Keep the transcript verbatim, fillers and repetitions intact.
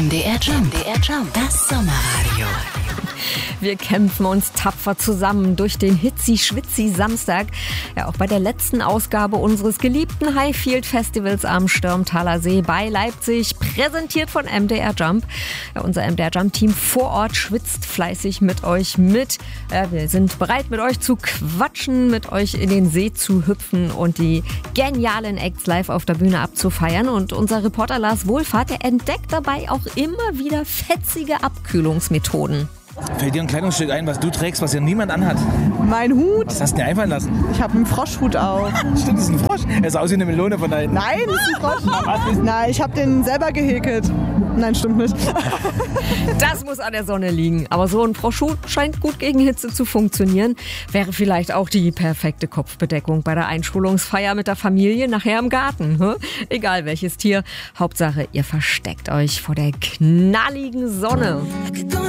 M D R Jump, M D R Jump, das Sommerradio. Wir kämpfen uns tapfer zusammen durch den Hitzi-Schwitzi-Samstag. Ja, auch bei der letzten Ausgabe unseres geliebten Highfield-Festivals am Stürmtaler See bei Leipzig, präsentiert von M D R Jump. Ja, unser M D R Jump-Team vor Ort schwitzt fleißig mit euch mit. Ja, wir sind bereit, mit euch zu quatschen, mit euch in den See zu hüpfen und die genialen Acts live auf der Bühne abzufeiern. Und unser Reporter Lars Wohlfahrt, der entdeckt dabei auch immer wieder fetzige Abkühlungsmethoden. Fällt dir ein Kleidungsstück ein, was du trägst, was ja niemand anhat? Mein Hut. Was hast du dir einfallen lassen? Ich habe einen Froschhut auf. Stimmt, das ist ein Frosch. Er sah aus wie eine Melone von da hinten. Nein, das ist ein Frosch. Was? Nein, ich habe den selber gehäkelt. Nein, stimmt nicht. Das muss an der Sonne liegen. Aber so ein Froschhut scheint gut gegen Hitze zu funktionieren. Wäre vielleicht auch die perfekte Kopfbedeckung bei der Einschulungsfeier mit der Familie nachher im Garten. Hm? Egal welches Tier. Hauptsache, ihr versteckt euch vor der knalligen Sonne.